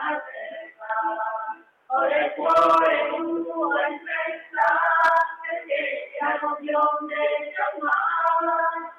Ore cuore tuo in festa, perché ti hanno bionde già mai.